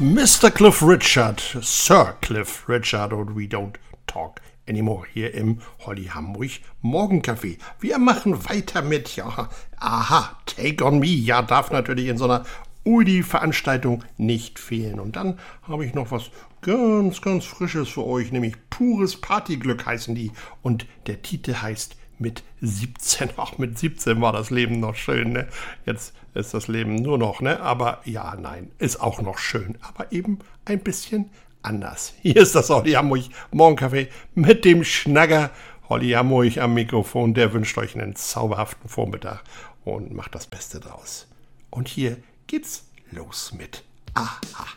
Mr. Cliff Richard, Sir Cliff Richard und We Don't Talk Anymore hier im Holly Hamburg Morgencafé. Wir machen weiter mit, ja, aha, Take on Me, ja, darf natürlich in so einer Udi-Veranstaltung nicht fehlen. Und dann habe ich noch was ganz, ganz Frisches für euch, nämlich Pures Partyglück heißen die. Und der Titel heißt Mit 17. Ach, mit 17 war das Leben noch schön, ne? Jetzt ist das Leben nur noch, ne? Aber ja, nein, ist auch noch schön, aber eben ein bisschen anders. Hier ist das Holly Hamburg Morgencafé mit dem Schnagger. Holly Hamburg am Mikrofon, der wünscht euch einen zauberhaften Vormittag und macht das Beste draus. Und hier geht's los mit Aha.